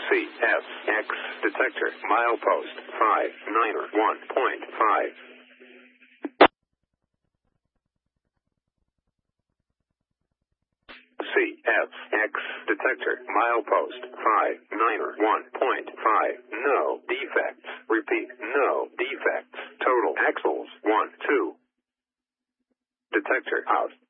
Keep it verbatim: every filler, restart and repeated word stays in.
C F X detector milepost five niner one point five. C F X detector milepost five niner one point five. No defects. Repeat, no defects. Total axles one two. Detector out.